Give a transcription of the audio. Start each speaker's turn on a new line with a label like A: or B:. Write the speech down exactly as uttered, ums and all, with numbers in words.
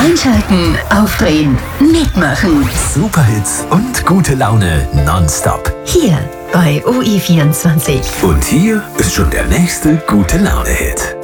A: Einschalten, aufdrehen, mitmachen.
B: Superhits und gute Laune nonstop.
A: Hier bei O I vierundzwanzig.
B: Und hier ist schon der nächste gute Laune-Hit.